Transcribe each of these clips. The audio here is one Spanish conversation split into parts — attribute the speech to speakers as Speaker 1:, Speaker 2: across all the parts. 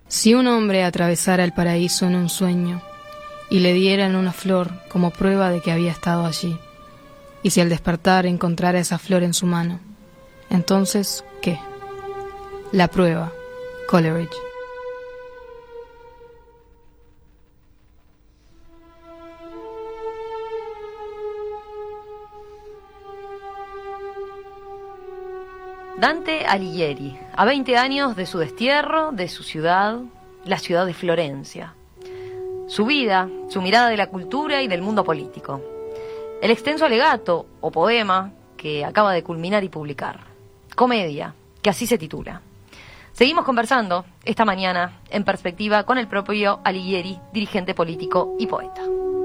Speaker 1: Si un hombre atravesara el paraíso en un sueño y le dieran una flor como prueba de que había estado allí, y si al despertar encontrara esa flor en su mano, entonces, ¿qué? La prueba, Coleridge.
Speaker 2: Dante Alighieri, a 20 años de su destierro, de su ciudad, la ciudad de Florencia. Su vida, su mirada de la cultura y del mundo político. El extenso alegato, o poema, que acaba de culminar y publicar. Comedia, que así se titula. Seguimos conversando esta mañana en perspectiva con el propio Alighieri, dirigente político y poeta.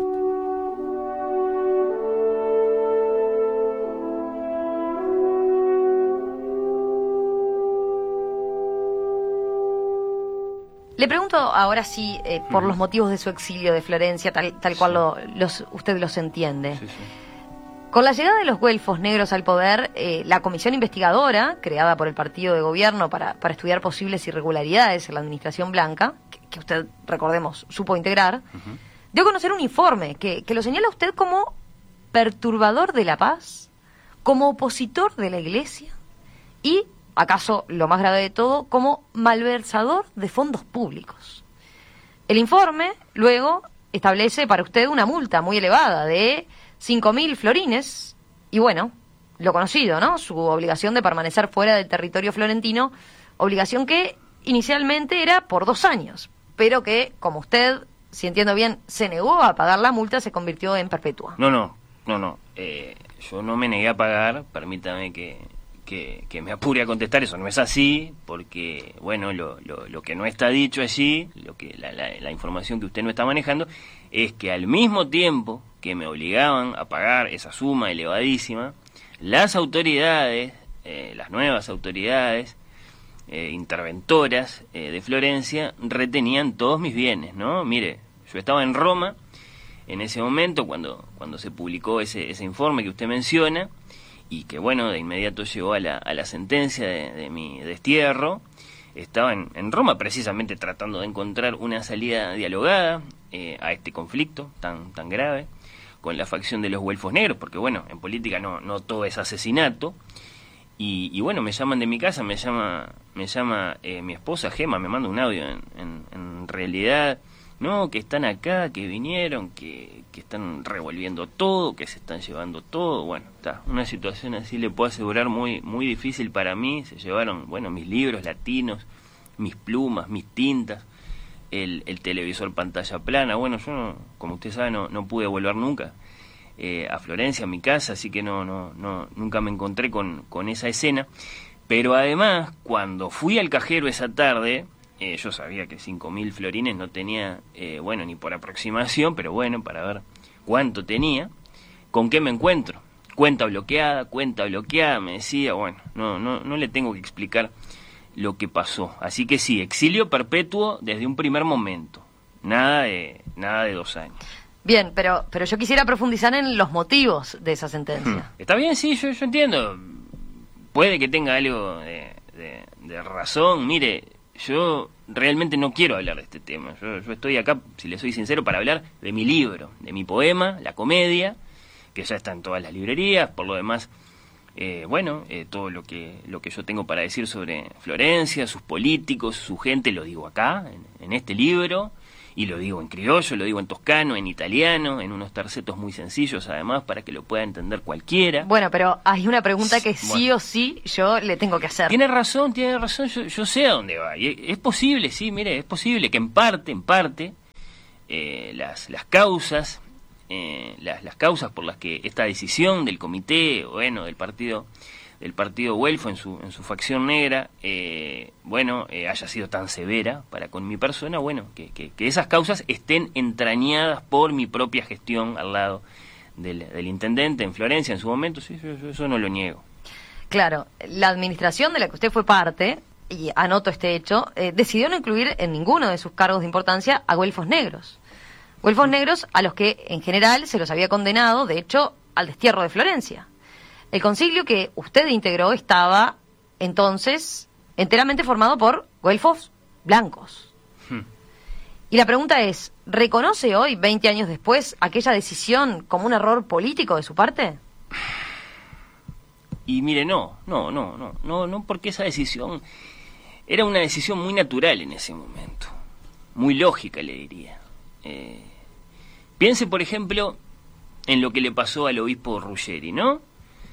Speaker 2: Le pregunto ahora sí por los motivos de su exilio de Florencia, tal cual usted los entiende.
Speaker 3: Sí, sí.
Speaker 2: Con la llegada de los güelfos negros al poder, la comisión investigadora, creada por el partido de gobierno para estudiar posibles irregularidades en la administración blanca, que usted, recordemos, supo integrar, dio a conocer un informe que lo señala a usted como perturbador de la paz, como opositor de la Iglesia y, acaso lo más grave de todo, como malversador de fondos públicos. El informe, luego, establece para usted una multa muy elevada de 5.000 florines, y bueno, lo conocido, ¿no? Su obligación de permanecer fuera del territorio florentino, obligación que inicialmente era por 2 años, pero que, como usted, si entiendo bien, se negó a pagar la multa, se convirtió en perpetua.
Speaker 3: No. Yo no me negué a pagar, permítame que me apure a contestar, eso no es así, porque, bueno, lo que no está dicho allí, la información que usted no está manejando, es que al mismo tiempo que me obligaban a pagar esa suma elevadísima, las autoridades, las nuevas autoridades interventoras de Florencia, retenían todos mis bienes, ¿no? Mire, yo estaba en Roma en ese momento, cuando se publicó ese informe que usted menciona, y que, bueno, de inmediato llegó a la sentencia de mi destierro. Estaba en Roma precisamente tratando de encontrar una salida dialogada a este conflicto tan grave con la facción de los güelfos negros, porque, bueno, en política no todo es asesinato. Y bueno, me llaman de mi casa, me llama mi esposa Gema, me manda un audio en realidad, no, que están acá, que vinieron, que están revolviendo todo, que se están llevando todo. Bueno, está una situación así, le puedo asegurar, muy difícil para mí. Se llevaron, bueno, mis libros latinos, mis plumas, mis tintas, el televisor pantalla plana. Bueno, yo, como usted sabe, no pude volver nunca a Florencia, a mi casa, así que nunca me encontré con esa escena. Pero además, cuando fui al cajero esa tarde, yo sabía que 5.000 florines no tenía, bueno, ni por aproximación, pero bueno, para ver cuánto tenía. ¿Con qué me encuentro? Cuenta bloqueada, me decía. Bueno, no le tengo que explicar lo que pasó. Así que sí, exilio perpetuo desde un primer momento. Nada de 2 años.
Speaker 2: Bien, pero yo quisiera profundizar en los motivos de esa sentencia.
Speaker 3: Está bien, sí, yo entiendo. Puede que tenga algo de razón. Mire, yo realmente no quiero hablar de este tema. Yo estoy acá, si le soy sincero, para hablar de mi libro, de mi poema, La Comedia, que ya está en todas las librerías. Por lo demás, todo lo que yo tengo para decir sobre Florencia, sus políticos, su gente, lo digo acá, en este libro, y lo digo en criollo, lo digo en toscano, en italiano, en unos tercetos muy sencillos, además, para que lo pueda entender cualquiera.
Speaker 2: Bueno, pero hay una pregunta que sí o sí yo le tengo que hacer.
Speaker 3: Tiene razón, yo sé a dónde va. Y es posible, sí, mire, es posible que en parte, las causas, las causas por las que esta decisión del comité, bueno, del partido güelfo en su facción negra, haya sido tan severa para con mi persona, bueno, que esas causas estén entrañadas por mi propia gestión al lado del intendente en Florencia en su momento. Sí, yo eso no lo niego.
Speaker 2: Claro, la administración de la que usted fue parte, y anoto este hecho, decidió no incluir en ninguno de sus cargos de importancia a güelfos negros. Güelfos negros a los que en general se los había condenado, de hecho, al destierro de Florencia. El concilio que usted integró estaba, entonces, enteramente formado por güelfos blancos. Y la pregunta es, ¿reconoce hoy, 20 años después, aquella decisión como un error político de su parte?
Speaker 3: Y mire, no, porque esa decisión era una decisión muy natural en ese momento, muy lógica, le diría. Piense, por ejemplo, en lo que le pasó al obispo Ruggeri, ¿no?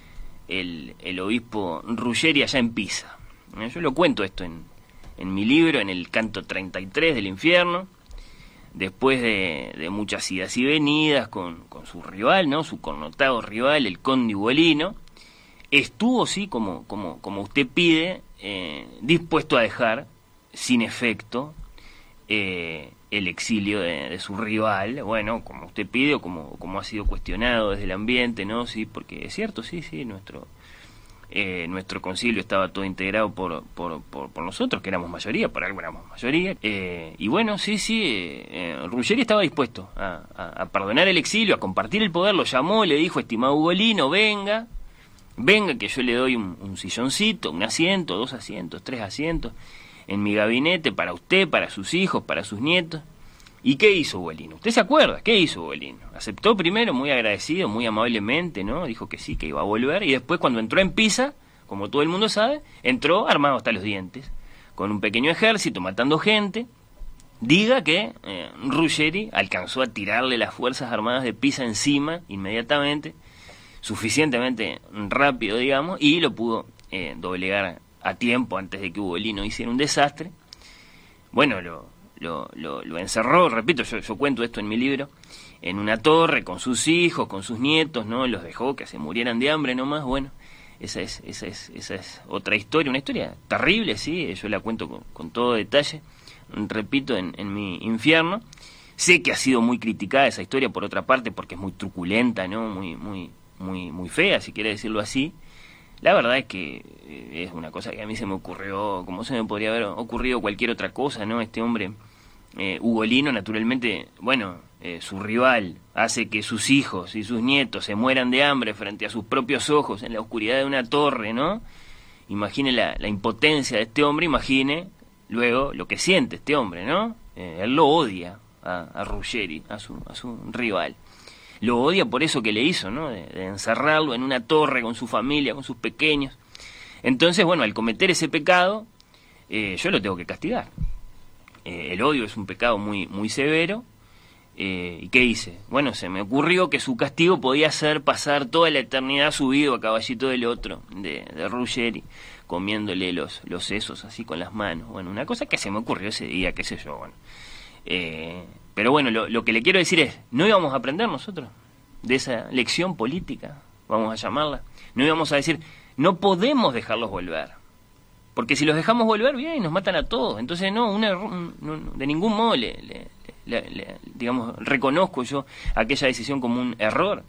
Speaker 3: El obispo Ruggeri allá en Pisa. Yo lo cuento esto en mi libro, en el canto 33 del infierno, después de muchas idas y venidas con su rival, ¿no? Su connotado rival, el conde Ugolino, estuvo, sí, como usted pide, dispuesto a dejar sin efecto el exilio de su rival, bueno, como usted pide o como ha sido cuestionado desde el ambiente, ¿no? Sí, porque es cierto, sí, nuestro concilio estaba todo integrado por nosotros, que éramos mayoría, por algo éramos mayoría, y bueno, Ruggeri estaba dispuesto a perdonar el exilio, a compartir el poder, lo llamó, le dijo, estimado Ugolino, venga, que yo le doy un silloncito, un asiento, 2 asientos, 3 asientos, en mi gabinete para usted, para sus hijos, para sus nietos. ¿Y qué hizo Ugolino? ¿Usted se acuerda? ¿Qué hizo Ugolino? Aceptó primero, muy agradecido, muy amablemente, ¿no? Dijo que sí, que iba a volver, y después cuando entró en Pisa, como todo el mundo sabe, entró armado hasta los dientes, con un pequeño ejército, matando gente. Diga que Ruggeri alcanzó a tirarle las Fuerzas Armadas de Pisa encima, inmediatamente, suficientemente rápido, digamos, y lo pudo doblegar a tiempo antes de que Ugolino hiciera un desastre. Bueno, lo encerró, repito, yo cuento esto en mi libro, en una torre con sus hijos, con sus nietos, ¿no? Los dejó que se murieran de hambre nomás. Bueno, esa es otra historia, una historia terrible, sí, yo la cuento con todo detalle, repito, en mi infierno. Sé que ha sido muy criticada esa historia, por otra parte, porque es muy truculenta, ¿no? Muy fea, si quiere decirlo así. La verdad es que es una cosa que a mí se me ocurrió, como se me podría haber ocurrido cualquier otra cosa, ¿no? Este hombre, Ugolino, naturalmente, bueno, su rival hace que sus hijos y sus nietos se mueran de hambre frente a sus propios ojos en la oscuridad de una torre, ¿no? Imagine la impotencia de este hombre, imagine luego lo que siente este hombre, ¿no? Él lo odia a Ruggeri, a su rival. Lo odia por eso que le hizo, ¿no? De encerrarlo en una torre con su familia, con sus pequeños. Entonces, bueno, al cometer ese pecado, yo lo tengo que castigar. El odio es un pecado muy severo. ¿Y qué hice? Bueno, se me ocurrió que su castigo podía ser pasar toda la eternidad subido a caballito del otro, de Ruggeri, comiéndole los sesos así con las manos. Bueno, una cosa que se me ocurrió ese día, qué sé yo, bueno. Pero bueno, lo que le quiero decir es, ¿no íbamos a aprender nosotros de esa lección política, vamos a llamarla? No íbamos a decir, no podemos dejarlos volver, porque si los dejamos volver, bien, nos matan a todos. Entonces, no, de ningún modo digamos, reconozco yo aquella decisión como un error.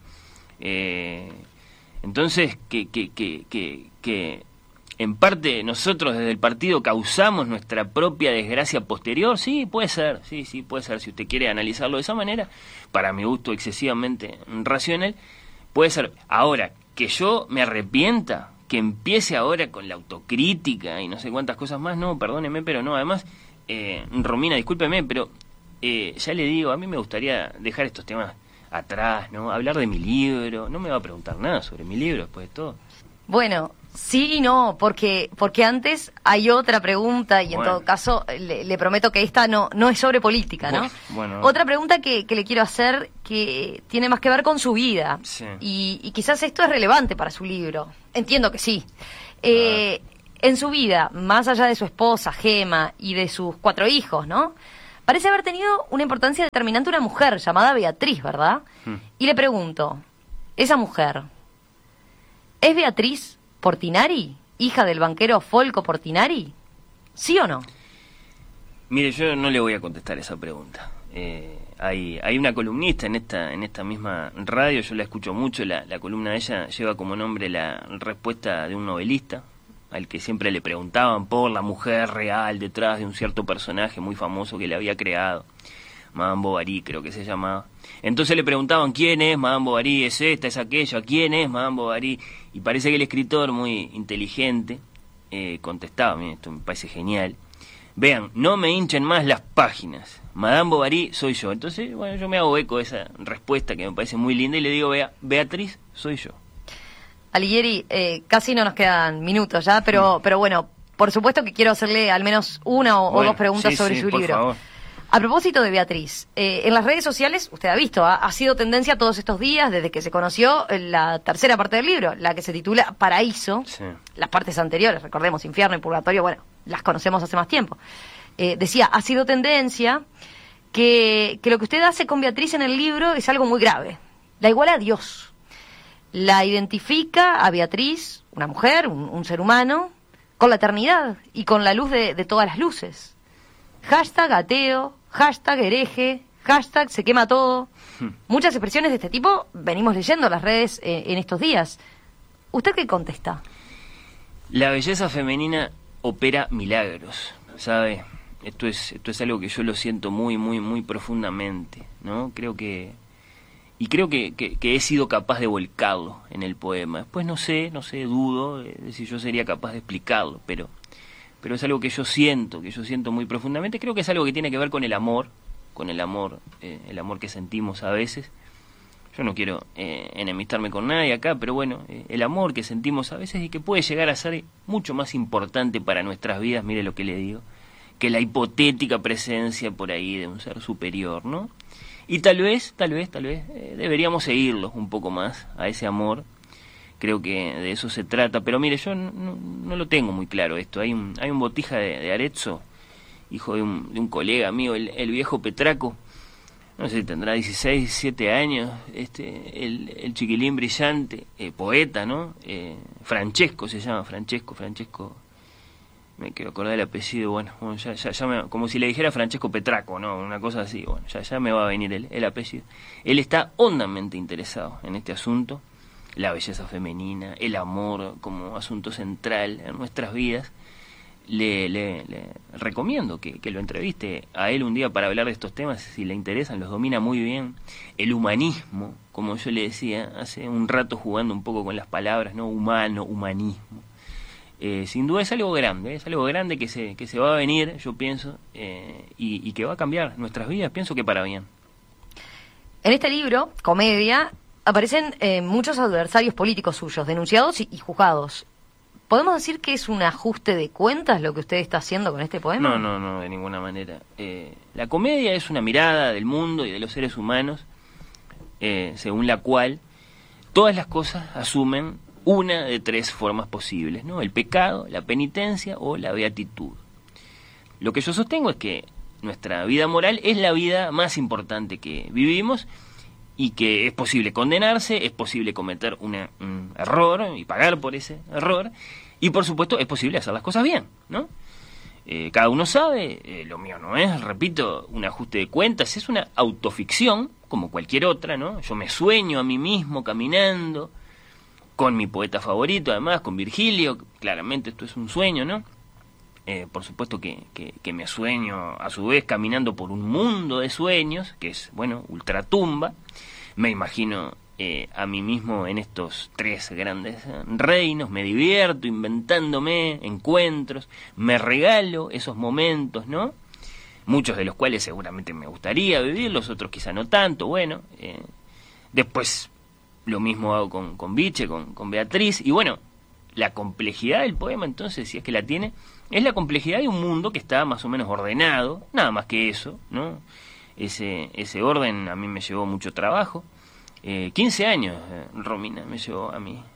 Speaker 3: Entonces, que en parte nosotros desde el partido causamos nuestra propia desgracia posterior, sí, puede ser, sí, puede ser, si usted quiere analizarlo de esa manera, para mi gusto excesivamente racional, puede ser. Ahora, que yo me arrepienta, que empiece ahora con la autocrítica y no sé cuántas cosas más, no, perdóneme, pero no, además, Romina, discúlpeme, pero ya le digo, a mí me gustaría dejar estos temas atrás, ¿no? Hablar de mi libro, no me va a preguntar nada sobre mi libro después de todo.
Speaker 2: Bueno, sí y no, porque antes hay otra pregunta y en todo caso le prometo que esta no es sobre política, ¿no? Bueno. Otra pregunta que le quiero hacer que tiene más que ver con su vida, sí. Y quizás esto es relevante para su libro, entiendo que sí. En su vida, más allá de su esposa, Gema, y de sus 4 hijos, ¿no? Parece haber tenido una importancia determinante una mujer llamada Beatriz, ¿verdad? Y le pregunto, esa mujer, ¿es Beatriz Portinari, hija del banquero Folco Portinari? ¿Sí o no?
Speaker 3: Mire, yo no le voy a contestar esa pregunta. Hay una columnista en esta misma radio, yo la escucho mucho, la columna de ella lleva como nombre la respuesta de un novelista, al que siempre le preguntaban por la mujer real detrás de un cierto personaje muy famoso que le había creado, Madame Bovary creo que se llamaba. Entonces le preguntaban, ¿quién es Madame Bovary? ¿Es esta, es aquella? ¿Quién es Madame Bovary? Y parece que el escritor, muy inteligente, contestaba, esto me parece genial, Vean, no me hinchen más las páginas. Madame Bovary soy yo. Entonces, bueno, yo me hago eco de esa respuesta que me parece muy linda y le digo, Beatriz, soy yo.
Speaker 2: Alighieri, casi no nos quedan minutos ya, pero bueno, por supuesto que quiero hacerle al menos una o dos preguntas sobre su libro.
Speaker 3: Favor.
Speaker 2: A propósito de Beatriz, en las redes sociales, usted ha visto, ha sido tendencia todos estos días, desde que se conoció la tercera parte del libro, la que se titula Paraíso.
Speaker 3: Sí.
Speaker 2: Las partes anteriores, recordemos, Infierno y Purgatorio, bueno, las conocemos hace más tiempo. Decía, ha sido tendencia que lo que usted hace con Beatriz en el libro es algo muy grave. La iguala a Dios. La identifica a Beatriz, una mujer, un ser humano, con la eternidad y con la luz de todas las luces. Hashtag ateo, hashtag hereje, hashtag se quema todo. Muchas expresiones de este tipo venimos leyendo en las redes en estos días. ¿Usted qué contesta?
Speaker 3: La belleza femenina opera milagros, ¿sabe? Esto es algo que yo lo siento muy, muy, muy profundamente, ¿no? Creo que he sido capaz de volcarlo en el poema. Después no sé, dudo de si yo sería capaz de explicarlo, pero es algo que yo siento muy profundamente. Creo que es algo que tiene que ver con el amor que sentimos a veces. Yo no quiero enemistarme con nadie acá, pero bueno, el amor que sentimos a veces y que puede llegar a ser mucho más importante para nuestras vidas, mire lo que le digo, que la hipotética presencia por ahí de un ser superior, ¿no? Y tal vez deberíamos seguirlo un poco más a ese amor. Creo que de eso se trata, pero mire, yo no lo tengo muy claro esto. Hay un Botija de Arezzo, hijo de un colega mío, el viejo Petraco, no sé, tendrá 16, 17 años, el chiquilín brillante, poeta, ¿no? Francesco se llama, Francesco, me quiero acordar del apellido, bueno como si le dijera Francesco Petraco, ¿no? Una cosa así, bueno, ya me va a venir el apellido. Él está hondamente interesado en este asunto, la belleza femenina, el amor como asunto central en nuestras vidas. Le recomiendo que lo entreviste a él un día para hablar de estos temas, si le interesan, los domina muy bien. El humanismo, como yo le decía hace un rato jugando un poco con las palabras, ¿no? Humano, humanismo. Sin duda es algo grande que se va a venir, yo pienso, y que va a cambiar nuestras vidas, pienso que para bien.
Speaker 2: En este libro, Comedia, aparecen muchos adversarios políticos suyos, denunciados y juzgados. ¿Podemos decir que es un ajuste de cuentas lo que usted está haciendo con este poema?
Speaker 3: No, de ninguna manera. La comedia es una mirada del mundo y de los seres humanos, según la cual todas las cosas asumen una de tres formas posibles, ¿no? El pecado, la penitencia o la beatitud. Lo que yo sostengo es que nuestra vida moral es la vida más importante que vivimos y que es posible condenarse, es posible cometer un error y pagar por ese error, y por supuesto es posible hacer las cosas bien, ¿no? Cada uno sabe, lo mío no es, repito, un ajuste de cuentas, es una autoficción como cualquier otra, ¿no? Yo me sueño a mí mismo caminando con mi poeta favorito, además, con Virgilio, claramente esto es un sueño, ¿no? Por supuesto que me sueño a su vez caminando por un mundo de sueños, que es, bueno, ultratumba. Me imagino a mí mismo en estos tres grandes reinos, me divierto inventándome encuentros, me regalo esos momentos, ¿no? Muchos de los cuales seguramente me gustaría vivir, los otros quizá no tanto, bueno. Después lo mismo hago con Biche, con Beatriz, y bueno, la complejidad del poema, entonces, si es que la tiene, es la complejidad de un mundo que está más o menos ordenado, nada más que eso, ¿no? Ese orden a mí me llevó mucho trabajo. 15 años, Romina, me llevó a mí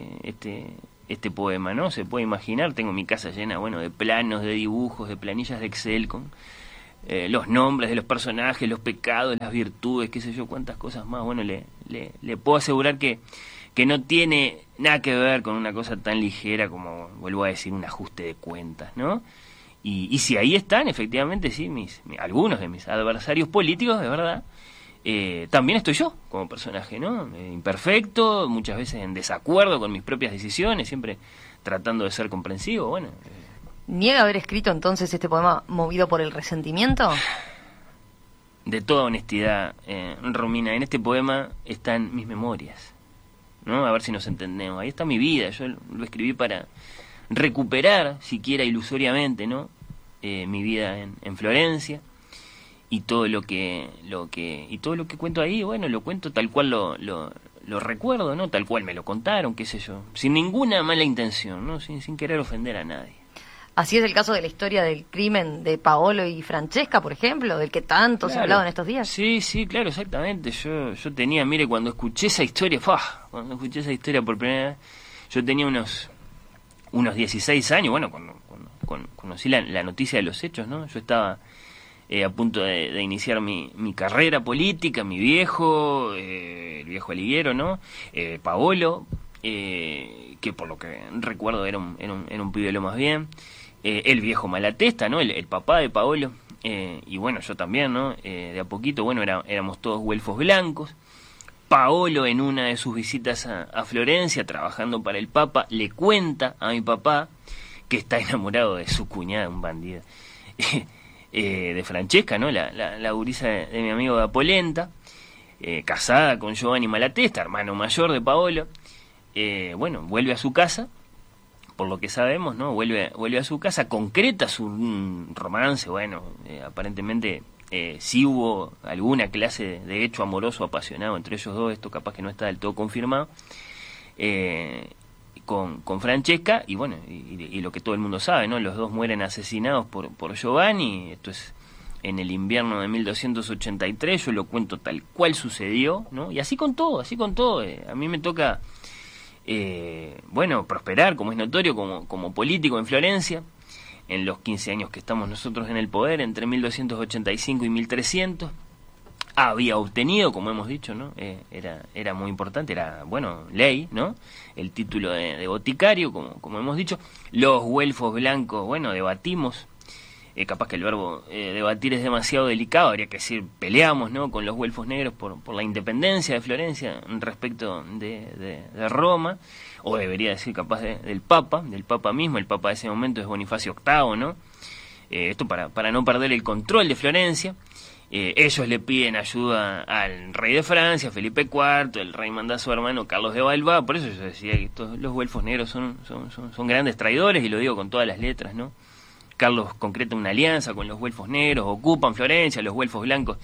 Speaker 3: este poema, ¿no? Se puede imaginar, tengo mi casa llena, bueno, de planos, de dibujos, de planillas de Excel con los nombres de los personajes, los pecados, las virtudes, qué sé yo, cuántas cosas más. Bueno, le puedo asegurar que no tiene nada que ver con una cosa tan ligera como, vuelvo a decir, un ajuste de cuentas, ¿no? Y si ahí están, efectivamente, sí, algunos de mis adversarios políticos, de verdad, también estoy yo como personaje, ¿no? Imperfecto, muchas veces en desacuerdo con mis propias decisiones, siempre tratando de ser comprensivo, bueno.
Speaker 2: ¿Niega haber escrito entonces este poema movido por el resentimiento?
Speaker 3: De toda honestidad, Romina, en este poema están mis memorias, ¿no? A ver si nos entendemos. Ahí está mi vida, yo lo escribí para recuperar, siquiera ilusoriamente, ¿no? mi vida en Florencia, y todo lo que cuento ahí, bueno, lo cuento tal cual lo recuerdo, ¿no? Tal cual me lo contaron, qué sé yo, sin ninguna mala intención, ¿no? Sin querer ofender a nadie.
Speaker 2: Así es el caso de la historia del crimen de Paolo y Francesca, por ejemplo, del que tanto se ha hablado en estos días.
Speaker 3: Sí, claro, exactamente. Yo tenía, mire, cuando escuché esa historia por primera vez, yo tenía unos 16 años, bueno, cuando conocí la noticia de los hechos, ¿no? Yo estaba a punto de iniciar mi carrera política, mi viejo, el viejo Aliguero, ¿no? Paolo, que por lo que recuerdo era un pibe lo más bien, el viejo Malatesta, ¿no? El papá de Paolo, y bueno, yo también, ¿no? De a poquito, bueno, éramos todos güelfos blancos. Paolo, en una de sus visitas a Florencia, trabajando para el Papa, le cuenta a mi papá que está enamorado de su cuñada, un bandido, de Francesca, ¿no? La gurisa de mi amigo da Polenta, casada con Giovanni Malatesta, hermano mayor de Paolo. Bueno, vuelve a su casa, por lo que sabemos, ¿no? Vuelve a su casa, concreta su romance, bueno, aparentemente sí hubo alguna clase de hecho amoroso apasionado entre ellos dos, esto capaz que no está del todo confirmado, con Francesca, y bueno, y lo que todo el mundo sabe, ¿no? Los dos mueren asesinados por Giovanni. Esto es en el invierno de 1283, yo lo cuento tal cual sucedió, ¿no? Y así con todo, a mí me toca, bueno, prosperar, como es notorio, como político en Florencia, en los 15 años que estamos nosotros en el poder, entre 1285 y 1300, había obtenido, como hemos dicho, ¿no? Era muy importante, era, bueno, ley, ¿no? El título de boticario, como hemos dicho. Los güelfos blancos, bueno, debatimos, capaz que el verbo debatir es demasiado delicado, habría que decir, peleamos, ¿no? Con los güelfos negros por la independencia de Florencia respecto de Roma, o debería decir capaz del Papa mismo. El Papa de ese momento es Bonifacio VIII, ¿no? Esto para no perder el control de Florencia. Ellos le piden ayuda al rey de Francia, Felipe IV, el rey manda a su hermano Carlos de Valois. Por eso yo decía que los güelfos negros son grandes traidores, y lo digo con todas las letras, ¿no? Carlos concreta una alianza con los güelfos negros, ocupan Florencia, los güelfos blancos,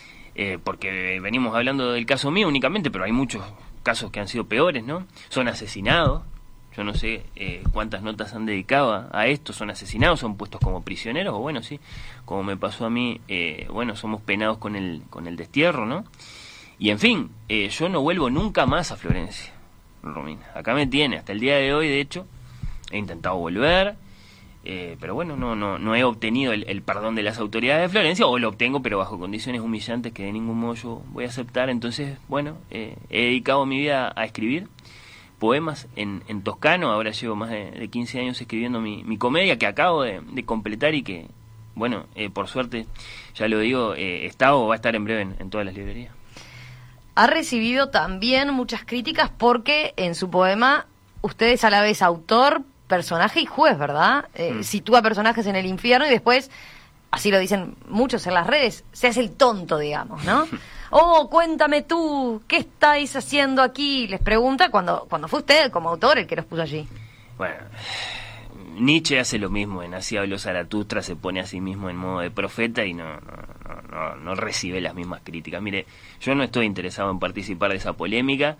Speaker 3: porque venimos hablando del caso mío únicamente, pero hay muchos casos que han sido peores, ¿no? Son asesinados. Yo no sé cuántas notas han dedicado a esto, son asesinados, son puestos como prisioneros, o bueno, sí, como me pasó a mí, bueno, somos penados con el destierro, ¿no? Y en fin, yo no vuelvo nunca más a Florencia, Romina. Acá me tiene, hasta el día de hoy, de hecho, he intentado volver, pero bueno, no he obtenido el perdón de las autoridades de Florencia, o lo obtengo, pero bajo condiciones humillantes que de ningún modo yo voy a aceptar. Entonces, bueno, he dedicado mi vida a escribir poemas en toscano. Ahora llevo más de 15 años escribiendo mi comedia, que acabo de completar, y que, bueno, por suerte, ya lo digo, está o va a estar en breve en todas las librerías.
Speaker 2: Ha recibido también muchas críticas porque en su poema usted es a la vez autor, personaje y juez, ¿verdad? Sitúa personajes en el infierno y después, así lo dicen muchos en las redes, se hace el tonto, digamos, ¿no? Oh, cuéntame tú, ¿qué estáis haciendo aquí? Les pregunta cuando fue usted como autor el que los puso allí.
Speaker 3: Bueno, Nietzsche hace lo mismo, en Así habló Zaratustra, se pone a sí mismo en modo de profeta y no recibe las mismas críticas. Mire, yo no estoy interesado en participar de esa polémica.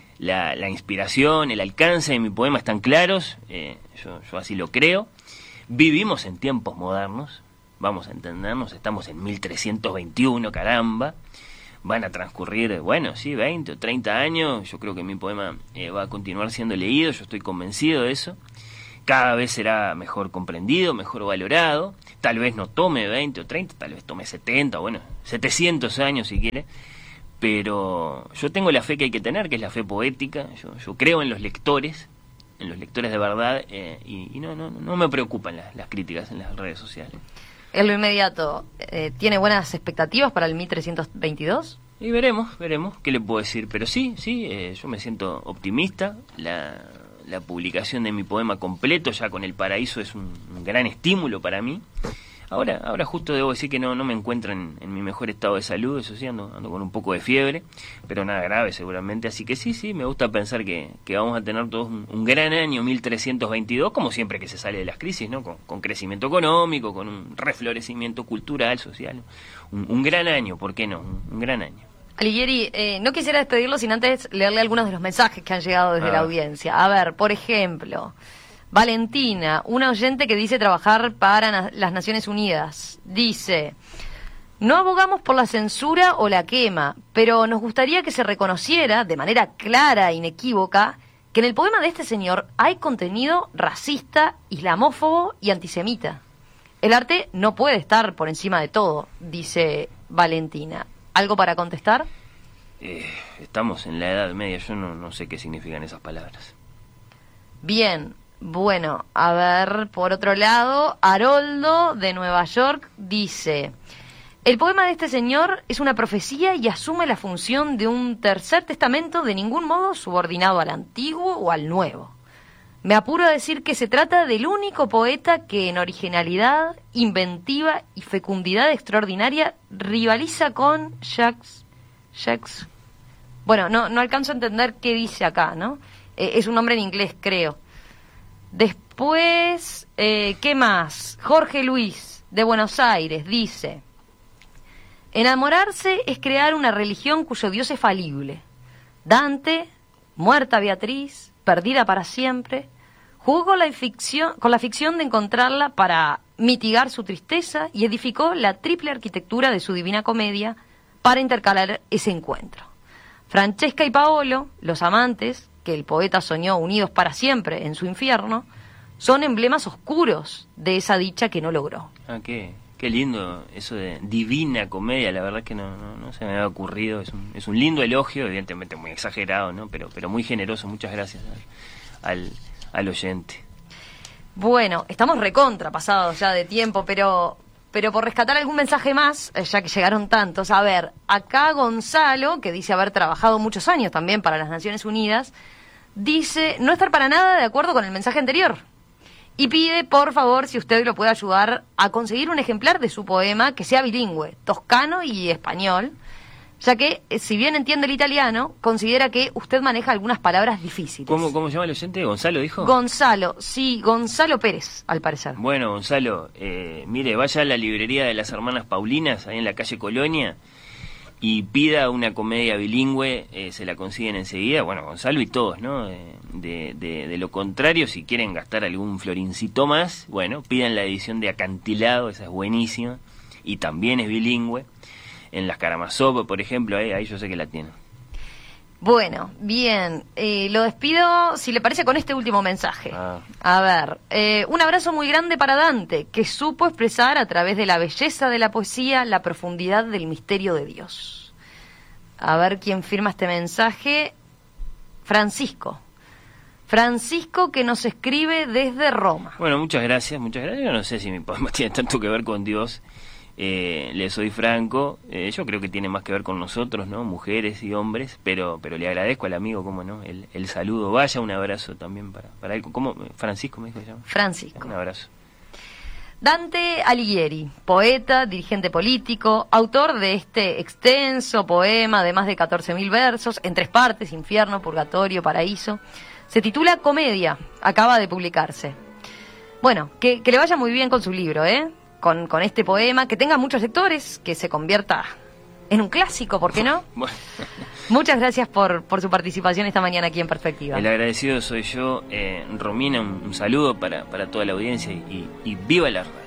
Speaker 3: La inspiración, el alcance de mi poema están claros, yo así lo creo. Vivimos en tiempos modernos, vamos a entendernos, estamos en 1321, caramba. Van a transcurrir, bueno, sí, 20 o 30 años, yo creo que mi poema va a continuar siendo leído, yo estoy convencido de eso. Cada vez será mejor comprendido, mejor valorado. Tal vez no tome 20 o 30, tal vez tome 70, bueno, 700 años si quiere. Pero yo tengo la fe que hay que tener, que es la fe poética. Yo creo en los lectores de verdad, y no me preocupan las críticas en las redes sociales.
Speaker 2: En lo inmediato, ¿tiene buenas expectativas para el 1322?
Speaker 3: Y veremos, ¿qué le puedo decir? Pero sí, yo me siento optimista. La publicación de mi poema completo ya con El Paraíso es un gran estímulo para mí. Ahora justo debo decir que no me encuentro en mi mejor estado de salud, eso sí, ando con un poco de fiebre, pero nada grave seguramente, así que sí, me gusta pensar que vamos a tener todos un gran año 1322, como siempre que se sale de las crisis, ¿no? Con crecimiento económico, con un reflorecimiento cultural, social, un gran año, ¿por qué no? Un gran año.
Speaker 2: Alighieri, no quisiera despedirlo sin antes leerle algunos de los mensajes que han llegado desde la audiencia. A ver, por ejemplo, Valentina, una oyente que dice trabajar para las Naciones Unidas, dice: no abogamos por la censura o la quema, pero nos gustaría que se reconociera de manera clara e inequívoca que en el poema de este señor hay contenido racista, islamófobo y antisemita. El arte no puede estar por encima de todo, dice Valentina. ¿Algo para contestar?
Speaker 3: Estamos en la Edad Media, yo no sé qué significan esas palabras.
Speaker 2: Bien, bueno, a ver, por otro lado, Haroldo de Nueva York dice: el poema de este señor es una profecía y asume la función de un tercer testamento, de ningún modo subordinado al antiguo o al nuevo. Me apuro a decir que se trata del único poeta que en originalidad, inventiva y fecundidad extraordinaria rivaliza con Shakespeare. Bueno, no alcanzo a entender qué dice acá, ¿no? Es un nombre en inglés, creo. Después, ¿qué más? Jorge Luis, de Buenos Aires, dice: enamorarse es crear una religión cuyo Dios es falible. Dante, muerta Beatriz, perdida para siempre, jugó con la ficción de encontrarla para mitigar su tristeza y edificó la triple arquitectura de su Divina Comedia para intercalar ese encuentro. Francesca y Paolo, los amantes, que el poeta soñó unidos para siempre en su infierno, son emblemas oscuros de esa dicha que no logró.
Speaker 3: Ah, qué lindo eso de Divina Comedia, la verdad que no se me había ocurrido, es un lindo elogio, evidentemente muy exagerado, ¿no? Pero muy generoso, muchas gracias al oyente.
Speaker 2: Bueno, estamos recontra pasados ya de tiempo, pero por rescatar algún mensaje más, ya que llegaron tantos. A ver, acá Gonzalo, que dice haber trabajado muchos años también para las Naciones Unidas, dice no estar para nada de acuerdo con el mensaje anterior y pide, por favor, si usted lo puede ayudar a conseguir un ejemplar de su poema que sea bilingüe, toscano y español, ya que, si bien entiende el italiano, considera que usted maneja algunas palabras difíciles.
Speaker 3: ¿Cómo se llama el oyente? ¿Gonzalo dijo?
Speaker 2: Gonzalo, sí, Gonzalo Pérez, al parecer.
Speaker 3: Bueno, Gonzalo, mire, vaya a la librería de las Hermanas Paulinas, ahí en la calle Colonia, y pida una comedia bilingüe, se la consiguen enseguida. Bueno, Gonzalo y todos, ¿no? De lo contrario, si quieren gastar algún florincito más, bueno, pidan la edición de Acantilado, esa es buenísima, y también es bilingüe. En las Karamazov, por ejemplo, ahí yo sé que la tienen.
Speaker 2: Bueno, bien, lo despido, si le parece, con este último mensaje. A ver, un abrazo muy grande para Dante, que supo expresar a través de la belleza de la poesía la profundidad del misterio de Dios. A ver quién firma este mensaje. Francisco, que nos escribe desde Roma.
Speaker 3: Bueno, muchas gracias. Yo no sé si mi poema tiene tanto que ver con Dios. Le soy franco, yo creo que tiene más que ver con nosotros, ¿no? Mujeres y hombres, pero le agradezco al amigo, cómo no, el saludo. Vaya, un abrazo también para él. ¿Cómo? Francisco me dijo que se llama.
Speaker 2: Francisco.
Speaker 3: Un abrazo.
Speaker 2: Dante Alighieri, poeta, dirigente político, autor de este extenso poema de más de 14.000 versos, en 3 partes, infierno, purgatorio, paraíso. Se titula Comedia, acaba de publicarse. Bueno, que le vaya muy bien con su libro, con este poema, que tenga muchos lectores, que se convierta en un clásico, ¿por qué no?
Speaker 3: Bueno.
Speaker 2: Muchas gracias por su participación esta mañana aquí en Perspectiva.
Speaker 3: El agradecido soy yo. Romina, un saludo para toda la audiencia y viva la radio.